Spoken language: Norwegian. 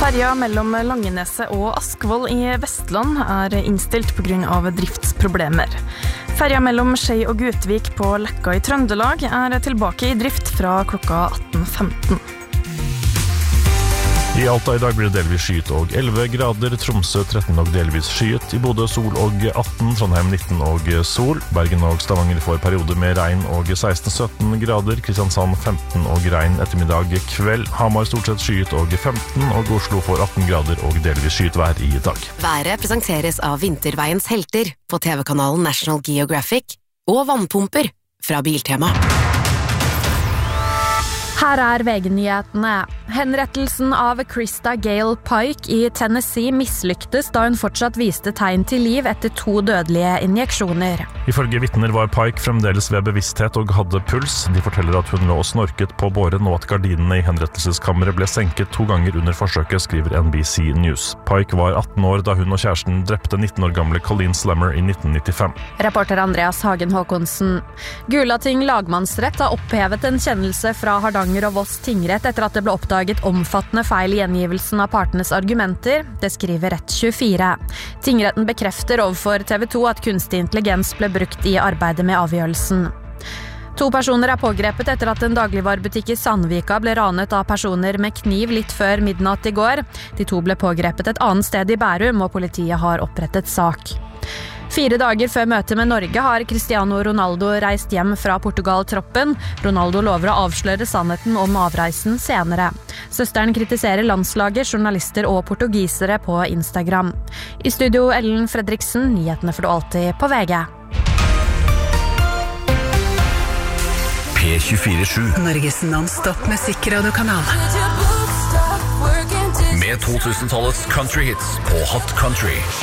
Ferja mellom Langeneset og Askvoll i Vestland innstilt på grunn av driftsproblemer. Ferja mellom Skei og Gutvik på Lekka i Trøndelag tilbake i drift fra klokka 18:15. I Alta i dag blir det delvis skyet og 11 grader, Tromsø 13 og delvis skyet, i Bodø sol og 18, Trondheim 19 og sol, Bergen og Stavanger får perioder med regn og 16-17 grader, Kristiansand 15 og regn ettermiddag kveld, Hamar stort sett skyet og 15, og Oslo får 18 grader og delvis skyet vær i dag. Været presenteres av Vinterveiens helter på TV-kanalen National Geographic og vannpumper fra Biltema. Her VG-nyhetene. Henrettelsen av Krista Gale Pike i Tennessee mislyktes da hun fortsatt viste tegn til liv etter 2 dødelige injeksjoner. Ifølge vitner var Pike fremdeles ved bevissthet og hadde puls. De forteller at hun lå og snorket på båren og at gardinene i henrettelseskammeret ble senket 2 ganger under forsøket, skriver NBC News. Pike var 18 år da hun og kjæresten drepte 19 år gamle Colleen Slammer i 1995. Reporter Andreas Hagen Håkonsen. Gulating lagmannsrett har opphevet en kjennelse fra Hardanger og Voss tingrett etter at det ble oppdaget omfattende feil i gjengivelsen av partenes argumenter. Det skriver Rett24. Tingretten bekrefter overfor TV 2 at kunstig intelligens ble brukt i arbeidet med avgjørelsen. 2 personer pågrepet etter at en dagligvarebutikk i Sandvika ble ranet av personer med kniv litt før midnatt i går. De 2 ble pågrepet et annet sted i Bærum, og politiet har opprettet sak. 4 dager før møtet med Norge har Cristiano Ronaldo reist hjem fra Portugal-troppen. Ronaldo lover å avsløre sannheten om avreisen senere. Søsteren kritiserer landslaget, journalister og portugisere på Instagram. I studio Ellen Fredriksen, nyhetene får du alltid på VG. P24/7 Norges non-stop musikkradiokanal. med 2000-tallets country hits på Hot Country.